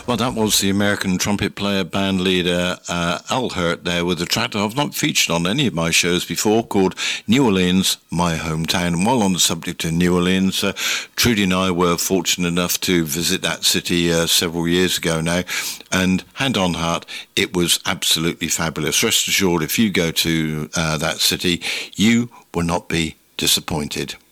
Well, that was the American trumpet player, band leader Al Hirt there with a track that I've not featured on any of my shows before called New Orleans, My Hometown. And while on the subject of New Orleans, Trudy and I were fortunate enough to visit that city several years ago now. And hand on heart, it was absolutely fabulous. Rest assured, if you go to that city, you will not be disappointed.